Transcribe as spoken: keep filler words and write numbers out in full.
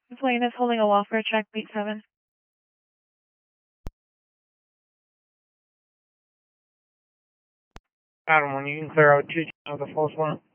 Plane is holding a wall for check, beat seven. Adam one, you can clear out two of the false one.